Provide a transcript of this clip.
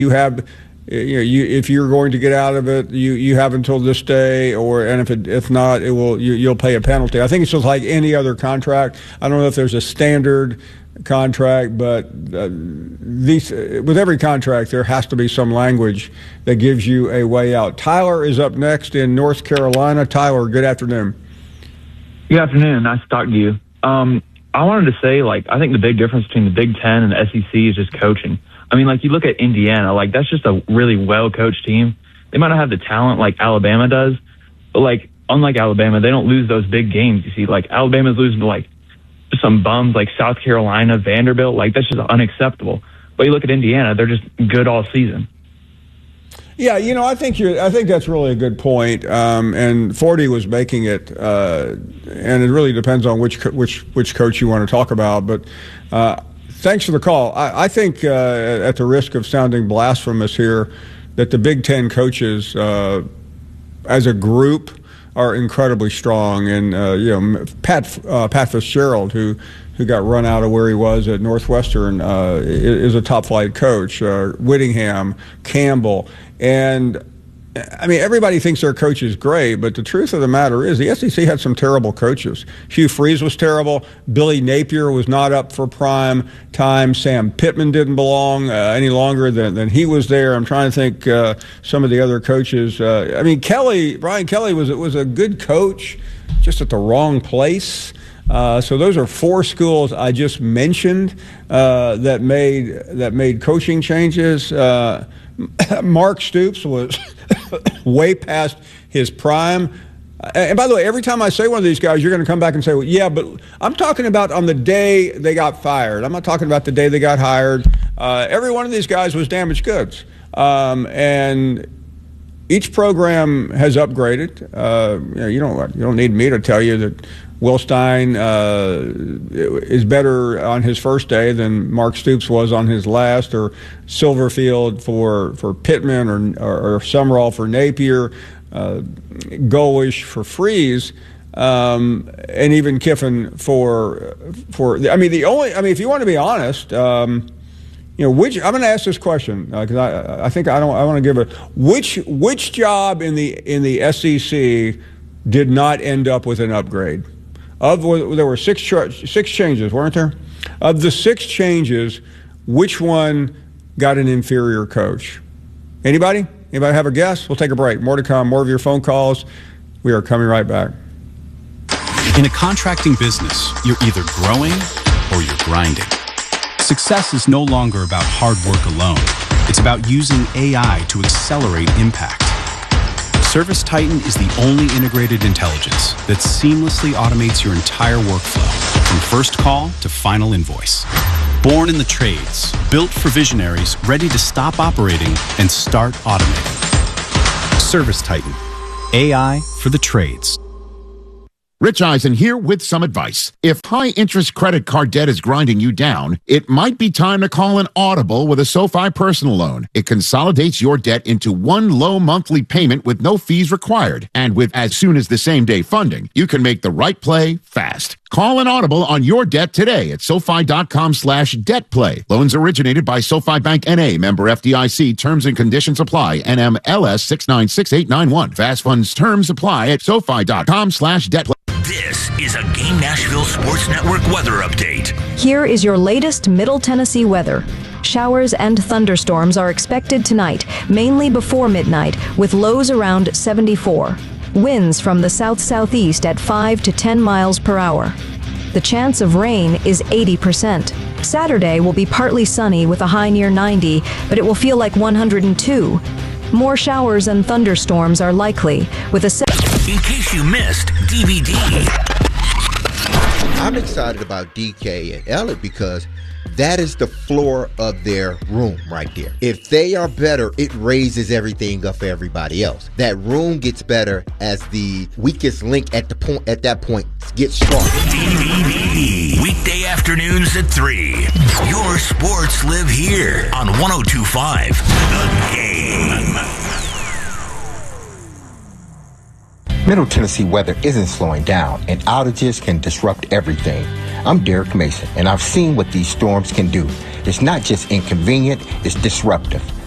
You have, if you're going to get out of it, you have until this day, and if not, you'll pay a penalty. I think it's just like any other contract. I don't know if there's a standard contract, but with every contract, there has to be some language that gives you a way out. Tyler is up next in North Carolina. Tyler, good afternoon. Good afternoon. Nice to talk to you. I wanted to say, I think the big difference between the Big Ten and the SEC is just coaching. I mean, you look at Indiana, that's just a really well-coached team. They might not have the talent like Alabama does, but, unlike Alabama, they don't lose those big games. You see, Alabama's losing to, just some bums like South Carolina, Vanderbilt. That's just unacceptable. But you look at Indiana, they're just good all season. Yeah, I think that's really a good point. And Forty was making it, and it really depends on which coach you want to talk about. But thanks for the call. I think, at the risk of sounding blasphemous here, that the Big Ten coaches, as a group, are incredibly strong. And Pat Fitzgerald, who got run out of where he was at Northwestern, is a top flight coach. Whittingham, Campbell, and I mean, everybody thinks their coach is great, but the truth of the matter is the SEC had some terrible coaches. Hugh Freeze was terrible. Billy Napier was not up for prime time. Sam Pittman didn't belong any longer than he was there. I'm trying to think some of the other coaches. Brian Kelly was a good coach, just at the wrong place. So those are four schools I just mentioned that made coaching changes. Mark Stoops was way past his prime. And by the way, every time I say one of these guys, you're going to come back and say, well, yeah, but I'm talking about on the day they got fired. I'm not talking about the day they got hired. Every one of these guys was damaged goods. And each program has upgraded. You don't need me to tell you that Will Stein is better on his first day than Mark Stoops was on his last, or Silverfield for Pittman, or Summerall for Napier, Golesh for Freeze, and even Kiffin for. If you want to be honest, I'm going to ask this question because I want to give it. Which job in the SEC did not end up with an upgrade? There were six changes, weren't there? Of the six changes, which one got an inferior coach? Anybody? Anybody have a guess? We'll take a break. More to come. More of your phone calls. We are coming right back. In a contracting business, you're either growing or you're grinding. Success is no longer about hard work alone. It's about using AI to accelerate impact. ServiceTitan is the only integrated intelligence that seamlessly automates your entire workflow, from first call to final invoice. Born in the trades, built for visionaries ready to stop operating and start automating. ServiceTitan, AI for the trades. Rich Eisen here with some advice. If high-interest credit card debt is grinding you down, it might be time to call an Audible with a SoFi personal loan. It consolidates your debt into one low monthly payment with no fees required. And with as soon as the same-day funding, you can make the right play fast. Call an Audible on your debt today at SoFi.com/debtplay. Loans originated by SoFi Bank N.A., member FDIC. Terms and conditions apply. NMLS 696891. Fast funds terms apply at SoFi.com/debtplay. This is a Game Nashville Sports Network weather update. Here is your latest Middle Tennessee weather. Showers and thunderstorms are expected tonight, mainly before midnight, with lows around 74. Winds from the south-southeast at 5 to 10 miles per hour. The chance of rain is 80%. Saturday will be partly sunny with a high near 90, but it will feel like 102. More showers and thunderstorms are likely, with a... In case you missed DVD. I'm excited about DK and Elliott because that is the floor of their room right there. If they are better, it raises everything up for everybody else. That room gets better as the weakest link at that point gets stronger. DVD. Weekday afternoons at 3. Your sports live here on 102.5 The Game. Middle Tennessee weather isn't slowing down, and outages can disrupt everything. I'm Derek Mason, and I've seen what these storms can do. It's not just inconvenient, it's disruptive.